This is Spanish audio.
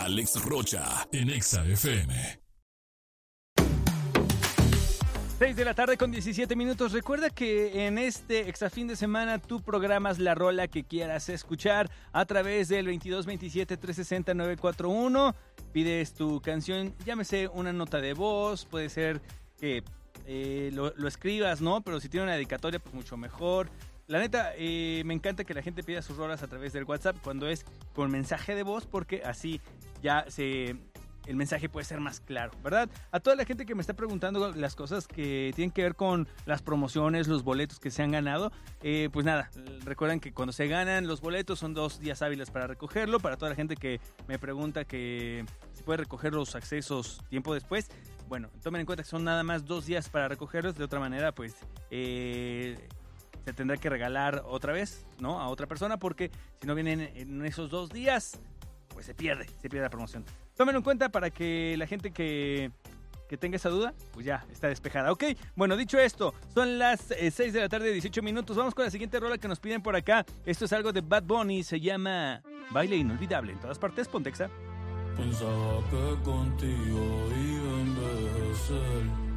Alex Rocha, en Exa FM. 6 de la tarde con 17 minutos. Recuerda que en este Exa fin de semana tú programas la rola que quieras escuchar a través del 2227-360-941. Pides tu canción, llámese una nota de voz, puede ser que lo escribas, ¿no? Pero si tiene una dedicatoria, pues mucho mejor. La neta, me encanta que la gente pida sus rolas a través del WhatsApp cuando es con mensaje de voz, porque así ya el mensaje puede ser más claro, ¿verdad? A toda la gente que me está preguntando las cosas que tienen que ver con las promociones, los boletos que se han ganado, pues nada, recuerden que cuando se ganan los boletos son 2 días hábiles para recogerlo. Para toda la gente que me pregunta que se puede recoger los accesos tiempo después, bueno, tomen en cuenta que son nada más 2 días para recogerlos. De otra manera, pues se tendrá que regalar otra vez, ¿no? A otra persona, porque si no vienen en esos 2 días, pues se pierde la promoción. Tómenlo en cuenta para que la gente que tenga esa duda, pues ya está despejada. Ok, bueno, dicho esto, son las 6 de la tarde, 18 minutos. Vamos con la siguiente rola que nos piden por acá. Esto es algo de Bad Bunny, se llama Baile Inolvidable. En todas partes, Pontexa. Pensaba que contigo iba a envejecer.